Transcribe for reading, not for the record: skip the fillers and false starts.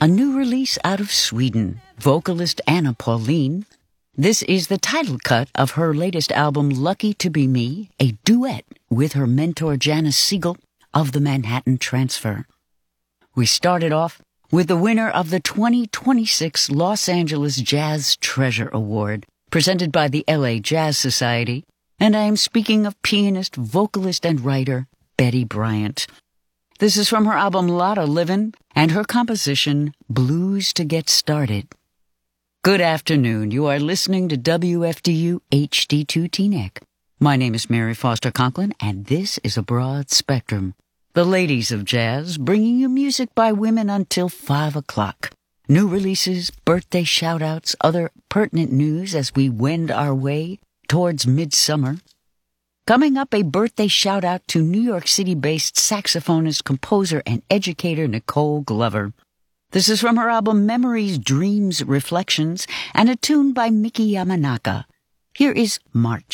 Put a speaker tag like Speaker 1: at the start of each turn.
Speaker 1: a new release out of Sweden, vocalist Anna Paulin. This is the title cut of her latest album, Lucky to Be Me, a duet with her mentor Janice Siegel of the Manhattan Transfer. We started off with the winner of the 2026 Los Angeles Jazz Treasure Award, presented by the LA Jazz Society, and I am speaking of pianist, vocalist, and writer Betty Bryant. This is from her album Lotta Livin' and her composition Blues to Get Started. Good afternoon. You are listening to WFDU HD2 Teaneck. My name is Mary Foster Conklin, and this is A Broad Spectrum, the ladies of jazz, bringing you music by women until 5 o'clock. New releases, birthday shout-outs, other pertinent news as we wend our way towards midsummer. Coming up, a birthday shout-out to New York City-based saxophonist, composer, and educator Nicole Glover. This is from her album Memories, Dreams, Reflections, and a tune by Miki Yamanaka. Here is March.